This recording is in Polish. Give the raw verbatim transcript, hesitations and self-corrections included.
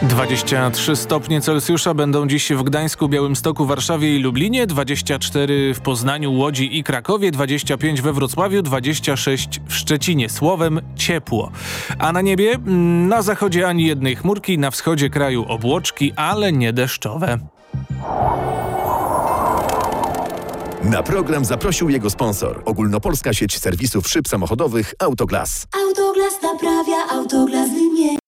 dwadzieścia trzy stopnie Celsjusza będą dziś w Gdańsku, Białymstoku, Warszawie i Lublinie, dwadzieścia cztery w Poznaniu, Łodzi i Krakowie, dwadzieścia pięć we Wrocławiu, dwadzieścia sześć w Szczecinie. Słowem ciepło. A na niebie? Na zachodzie ani jednej chmurki, na wschodzie kraju obłoczki, ale nie deszczowe. Na program zaprosił jego sponsor. Ogólnopolska sieć serwisów szyb samochodowych Autoglas. Autoglas naprawia, Autoglas wymienia.